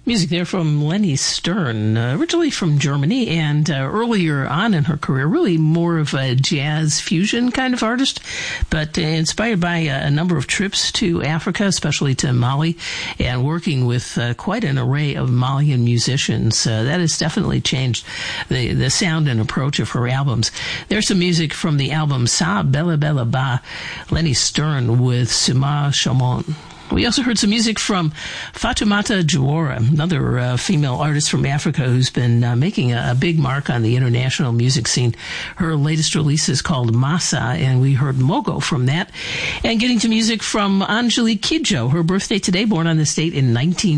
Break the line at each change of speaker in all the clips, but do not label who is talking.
Music there from Leni Stern, originally from Germany, and earlier on in her career, really more of a jazz fusion kind of artist, but inspired by a number of trips to Africa, especially to Mali, and working with quite an array of Malian musicians. That has definitely changed the sound and approach of her albums. There's some music from the album Sa Bella Bella Ba, Leni Stern with Sima Chamon. We also heard some music from Fatoumata Diawara, another female artist from Africa who's been making a big mark on the international music scene. Her latest release is called Massa, and we heard Mogo from that. And getting to music from Angelique Kidjo, her birthday today, born on this date in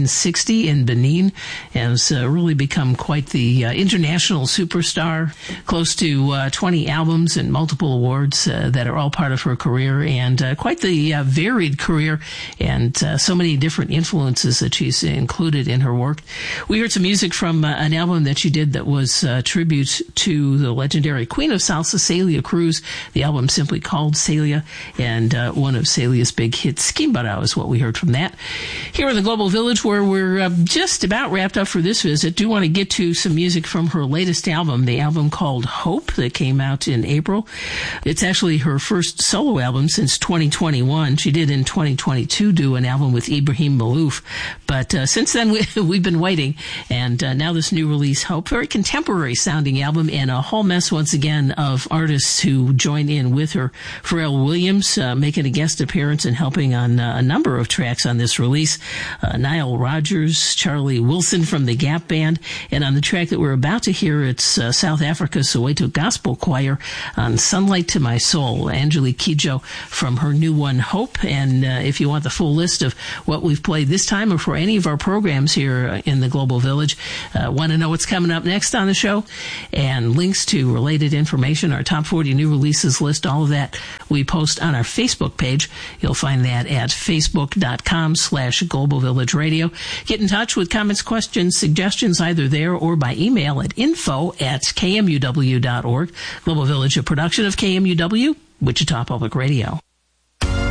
1960 in Benin, and has really become quite the international superstar. Close to 20 albums and multiple awards that are all part of her career, and quite the varied career, and so many different influences that she's included in her work. We heard some music from an album that she did that was a tribute to the legendary queen of salsa, Celia Cruz. The album simply called Celia, and one of Celia's big hits, Skimbara, is what we heard from that. Here in the Global Village, where we're just about wrapped up for this visit, do want to get to some music from her latest album, the album called Hope, that came out in April. It's actually her first solo album since 2021. She did in 2022 do an album with Ibrahim Malouf, but since then we've been waiting, and now this new release, Hope, very contemporary sounding album, and a whole mess once again of artists who join in with her. Pharrell Williams making a guest appearance and helping on a number of tracks on this release. Nile Rodgers, Charlie Wilson from the Gap Band, and on the track that we're about to hear, it's South Africa's Soweto Gospel Choir on Sunlight to My Soul, Angelique Kidjo from her new one, Hope. And if you want the full list of what we've played this time or for any of our programs here in the Global Village, want to know what's coming up next on the show, and links to related information, our top 40 new releases list, all of that we post on our Facebook page. You'll find that at facebook.com/Global Village Radio. Get in touch with comments, questions, suggestions, either there or by email at info@kmuw.org. Global Village, a production of KMUW, Wichita Public Radio.